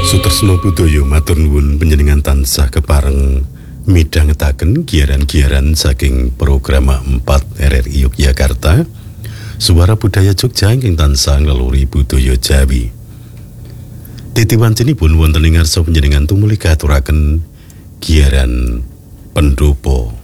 Sutresno Budaya matur nuwun panjenengan tansah kepareng midhangetaken giaran-giaran saking program 4 RRI Yogyakarta. Suara Budaya Jogja ingkang tansah ngeluri budaya Jawi. Titiwancinipun wonten ing ngarsa panjenengan tumuli katuraken giaran pendopo.